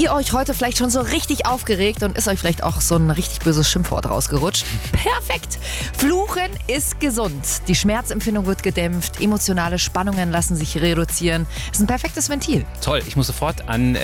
ihr euch heute vielleicht schon so richtig aufgeregt und ist euch vielleicht auch so ein richtig böses Schimpfwort rausgerutscht? Perfekt! Fluchen ist gesund. Die Schmerzempfindung wird gedämpft, emotionale Spannungen lassen sich reduzieren. Ist ein perfektes Ventil. Toll, ich muss sofort an